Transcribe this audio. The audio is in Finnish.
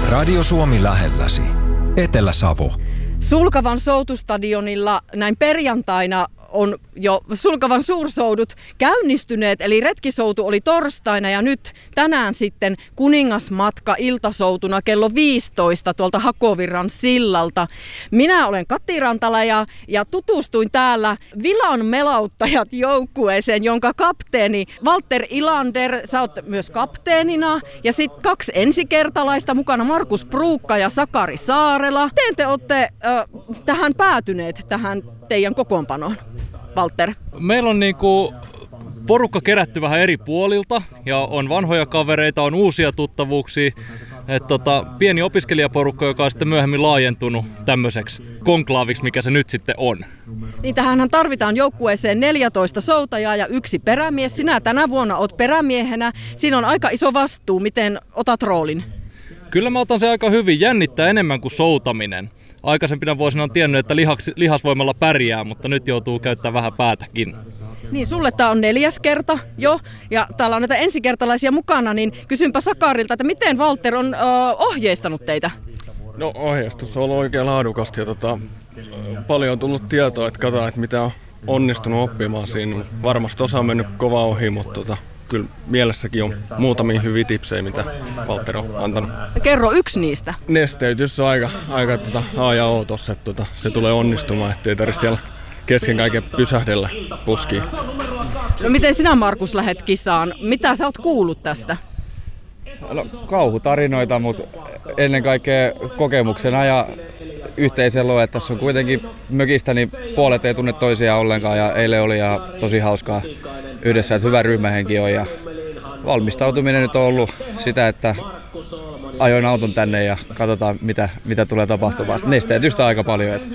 Radio Suomi lähelläsi. Etelä-Savo. Sulkavan soutustadionilla näin perjantaina on jo Sulkavan suursoudut käynnistyneet, eli retkisoutu oli torstaina ja nyt tänään sitten kuningasmatka iltasoutuna kello 15 tuolta Hakovirran sillalta. Minä olen Kati Rantala ja tutustuin täällä Vilan melauttajat joukkueeseen, jonka kapteeni Walter Ilander, sä oot myös kapteenina, ja sitten 2 ensikertalaista mukana, Markus Pruukka ja Sakari Saarela. Miten te olette tähän päätyneet, tähän teidän kokoonpanoon? Walter. Meillä on porukka kerätty vähän eri puolilta ja on vanhoja kavereita, on uusia tuttavuuksia. Pieni opiskelijaporukka, joka on sitten myöhemmin laajentunut tämmöiseksi konklaaviksi, mikä se nyt sitten on. Niin tähänhän tarvitaan joukkueeseen 14 soutajaa ja 1 perämies. Sinä tänä vuonna oot perämiehenä. Siinä on aika iso vastuu. Miten otat roolin? Kyllä mä otan se aika hyvin. Jännittää enemmän kuin soutaminen. Aikaisempina vuosina on tiennyt, että lihasvoimalla pärjää, mutta nyt joutuu käyttämään vähän päätäkin. Niin, sulle tää on 4. kerta jo, ja täällä on näitä ensikertalaisia mukana, niin kysynpä Sakarilta, että miten Walter on ohjeistanut teitä? No, ohjeistus on ollut oikein laadukasta ja paljon on tullut tietoa, että katsotaan, että mitä on onnistunut oppimaan siinä. Varmasti osa on mennyt kova ohi, mutta kyllä mielessäkin on muutamia hyviä tipsejä, mitä Walter on antanut. Kerro 1 niistä. Nesteytys on aika A ja O tossa, että se tulee onnistumaan, ettei tarvitse siellä kesken kaiken pysähdellä puskiin. No miten sinä, Markus, lähet kisaan? Mitä sä oot kuullut tästä? No, kauhutarinoita, mutta ennen kaikkea kokemuksena ja yhteisellä, että tässä on kuitenkin mökistä, niin puolet ei tunne toisiaan ollenkaan ja eilen oli ja tosi hauskaa yhdessä, että hyvä ryhmähenki on ja valmistautuminen nyt on ollut sitä, että ajoin auton tänne ja katsotaan mitä tulee tapahtumaan. Nesteytystä aika paljon.